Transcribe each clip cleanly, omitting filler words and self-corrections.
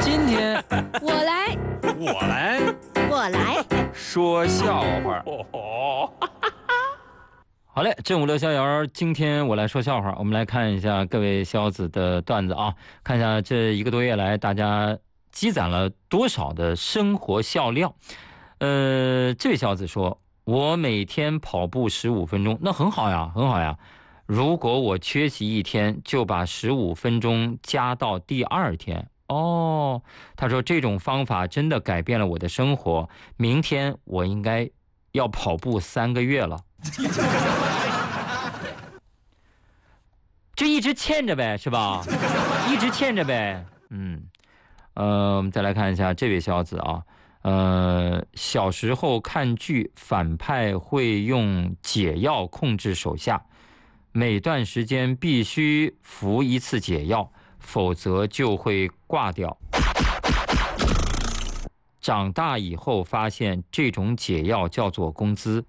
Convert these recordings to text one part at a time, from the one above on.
今天我来说笑话。好嘞，正午乐逍遥，今天我来说笑话。我们来看一下各位肖子的段子啊，看一下这1个多月来大家积攒了多少的生活笑料。这位肖子说，我每天跑步15分钟，那很好呀，很好呀。如果我缺席1天，就把15分钟加到第2天。哦，他说这种方法真的改变了我的生活，明天我应该要跑步3个月了。就一直欠着呗，是吧？一直欠着呗。我们再来看一下这位小子啊，小时候看剧，反派会用解药控制手下，每段时间必须服1次解药，否则就会挂掉。长大以后发现这种解药叫做工资。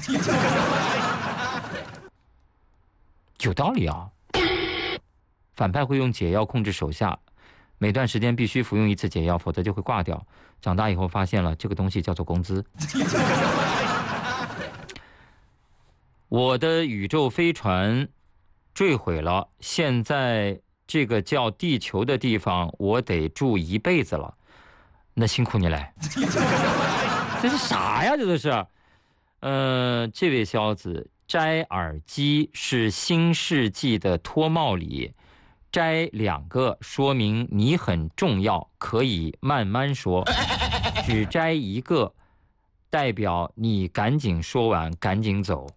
有道理啊，反派会用解药控制手下，每段时间必须服用1次解药，否则就会挂掉。长大以后发现了这个东西叫做工资。我的宇宙飞船坠毁了，现在这个叫地球的地方我得住1辈子了，那辛苦你嘞。这是啥呀？这都是。这位小子，摘耳机是新世纪的脱帽礼，摘2个说明你很重要，可以慢慢说，只摘1个代表你赶紧说完赶紧走。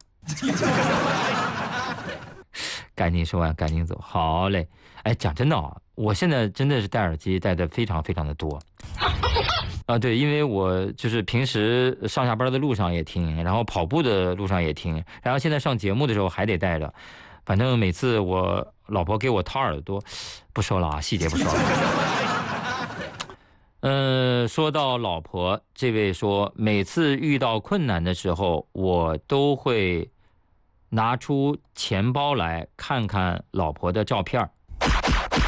赶紧说完赶紧走，好嘞。哎，讲真的啊，我现在真的是戴耳机戴的非常非常的多啊。对，因为我就是平时上下班的路上也听，然后跑步的路上也听，然后现在上节目的时候还得戴着。反正每次我老婆给我掏耳朵，不说了啊，细节不说了。说到老婆，这位说，每次遇到困难的时候，我都会拿出钱包来看看老婆的照片，